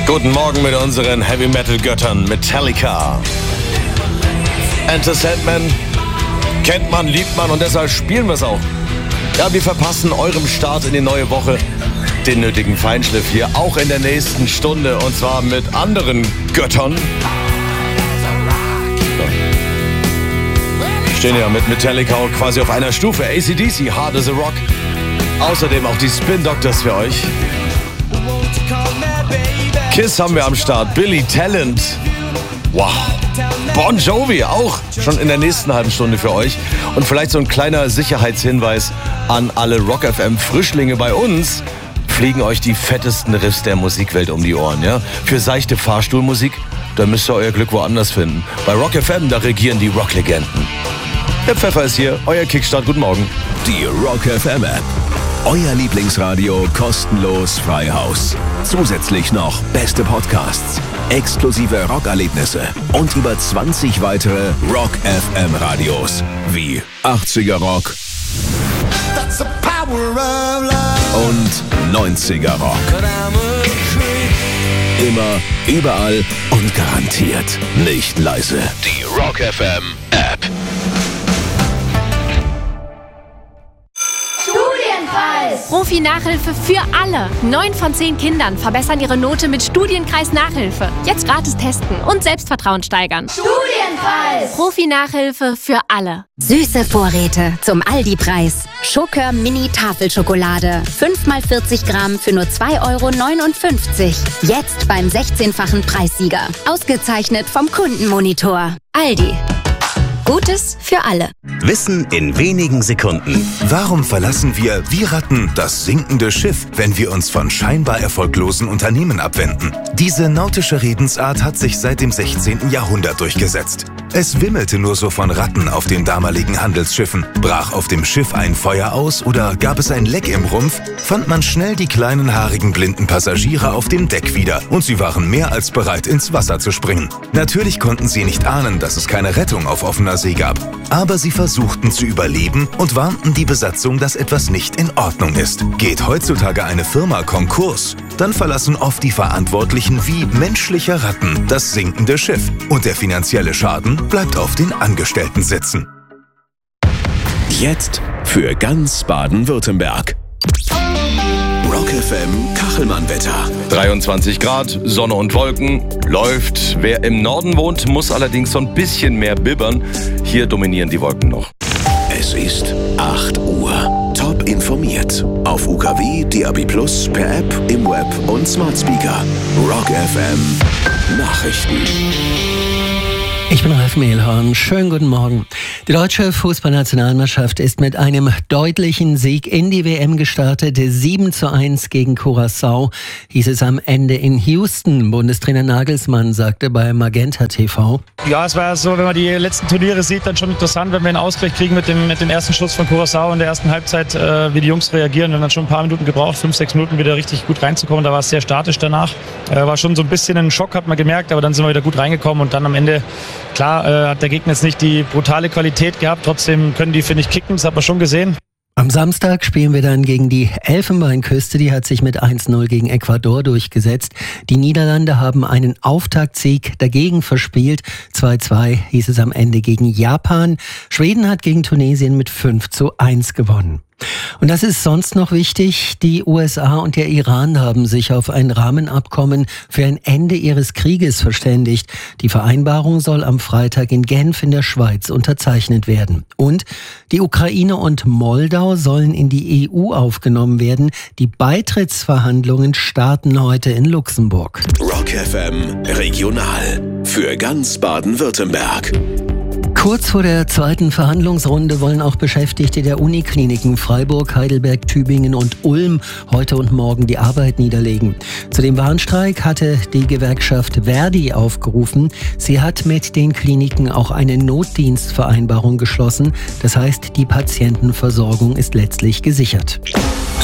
Guten Morgen mit unseren Heavy-Metal-Göttern Metallica. Enter Sandman kennt man, liebt man und deshalb spielen wir es auch. Ja, wir verpassen eurem Start in die neue Woche den nötigen Feinschliff hier, auch in der nächsten Stunde und zwar mit anderen Göttern. Wir stehen ja mit Metallica quasi auf einer Stufe. AC/DC, Hard as a Rock. Außerdem auch die Spin Doctors für euch. Kiss haben wir am Start, Billy Talent. Wow. Bon Jovi auch schon in der nächsten halben Stunde für euch. Und vielleicht so ein kleiner Sicherheitshinweis an alle Rock FM Frischlinge bei uns. Fliegen euch die fettesten Riffs der Musikwelt um die Ohren, ja? Für seichte Fahrstuhlmusik, da müsst ihr euer Glück woanders finden. Bei Rock FM, da regieren die Rocklegenden. Der Pfeffer ist hier, euer Kickstart, guten Morgen. Die Rock FM App. Euer Lieblingsradio kostenlos frei Haus. Zusätzlich noch beste Podcasts, exklusive Rockerlebnisse und über 20 weitere Rock FM Radios wie 80er Rock und 90er Rock. Immer, überall und garantiert nicht leise. Die Rock FM App. Profi-Nachhilfe für alle. 9 von 10 Kindern verbessern ihre Note mit Studienkreis Nachhilfe. Jetzt gratis testen und Selbstvertrauen steigern. Studienkreis! Profi-Nachhilfe für alle. Süße Vorräte zum Aldi-Preis. Schokör Mini Tafelschokolade. 5x40 Gramm für nur 2,59 €. Jetzt beim 16-fachen Preissieger. Ausgezeichnet vom Kundenmonitor. Aldi. Gutes für alle. Wissen in wenigen Sekunden. Warum verlassen wir, wie Ratten, das sinkende Schiff, wenn wir uns von scheinbar erfolglosen Unternehmen abwenden? Diese nautische Redensart hat sich seit dem 16. Jahrhundert durchgesetzt. Es wimmelte nur so von Ratten auf den damaligen Handelsschiffen. Brach auf dem Schiff ein Feuer aus oder gab es ein Leck im Rumpf, fand man schnell die kleinen, haarigen, blinden Passagiere auf dem Deck wieder und sie waren mehr als bereit, ins Wasser zu springen. Natürlich konnten sie nicht ahnen, dass es keine Rettung auf offener See gab. Aber sie versuchten zu überleben und warnten die Besatzung, dass etwas nicht in Ordnung ist. Geht heutzutage eine Firma Konkurs, dann verlassen oft die Verantwortlichen wie menschliche Ratten das sinkende Schiff und der finanzielle Schaden bleibt auf den Angestellten sitzen. Jetzt für ganz Baden-Württemberg. Rock FM Kachelmann-Wetter. 23 Grad, Sonne und Wolken, läuft. Wer im Norden wohnt, muss allerdings so ein bisschen mehr bibbern. Hier dominieren die Wolken noch. Es ist 8 Uhr. Top informiert. Auf UKW, DAB+, per App, im Web und Smart Speaker. Rock FM Nachrichten. Ich bin Ralf Mehlhorn. Schönen guten Morgen. Die deutsche Fußballnationalmannschaft ist mit einem deutlichen Sieg in die WM gestartet. 7:1 gegen Curaçao, hieß es am Ende in Houston. Bundestrainer Nagelsmann sagte bei Magenta TV. Ja, es war so, wenn man die letzten Turniere sieht, dann schon interessant, wenn wir einen Ausgleich kriegen mit dem ersten Schuss von Curaçao in der ersten Halbzeit, wie die Jungs reagieren. Wir haben dann schon ein paar Minuten gebraucht, 5-6 Minuten wieder richtig gut reinzukommen. Da war es sehr statisch danach. War schon so ein bisschen ein Schock, hat man gemerkt, aber dann sind wir wieder gut reingekommen und dann am Ende, klar, hat der Gegner jetzt nicht die brutale Qualität gehabt, trotzdem können die, finde ich, kicken, das hat man schon gesehen. Am Samstag spielen wir dann gegen die Elfenbeinküste, die hat sich mit 1:0 gegen Ecuador durchgesetzt. Die Niederlande haben einen Auftaktsieg dagegen verspielt. 2:2 hieß es am Ende gegen Japan. Schweden hat gegen Tunesien mit 5:1 gewonnen. Und das ist sonst noch wichtig. Die USA und der Iran haben sich auf ein Rahmenabkommen für ein Ende ihres Krieges verständigt. Die Vereinbarung soll am Freitag in Genf in der Schweiz unterzeichnet werden. Und die Ukraine und Moldau sollen in die EU aufgenommen werden. Die Beitrittsverhandlungen starten heute in Luxemburg. Rock FM Regional für ganz Baden-Württemberg. Kurz vor der zweiten Verhandlungsrunde wollen auch Beschäftigte der Unikliniken Freiburg, Heidelberg, Tübingen und Ulm heute und morgen die Arbeit niederlegen. Zu dem Warnstreik hatte die Gewerkschaft Verdi aufgerufen. Sie hat mit den Kliniken auch eine Notdienstvereinbarung geschlossen. Das heißt, die Patientenversorgung ist letztlich gesichert.